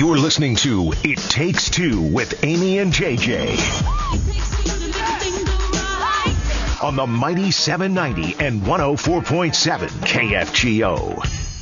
You're listening to It Takes Two with Amy and JJ on the mighty 790 and 104.7 KFGO.